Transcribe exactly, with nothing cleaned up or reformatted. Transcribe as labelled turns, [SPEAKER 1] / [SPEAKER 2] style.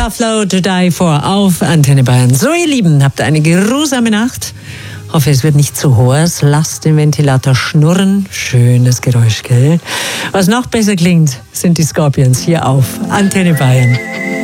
[SPEAKER 1] Tough Love to Die For auf Antenne Bayern. So, ihr Lieben, habt eine geruhsame Nacht. Hoffe, es wird nicht zu hohes. Lasst den Ventilator schnurren. Schönes Geräusch, gell? Was noch besser klingt, sind die Scorpions hier auf Antenne Bayern.